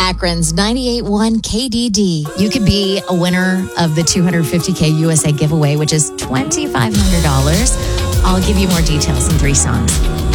Akron's 98.1 KDD. You could be a winner of the $250K USA giveaway, which is $2,500. I'll give you more details in 3 songs.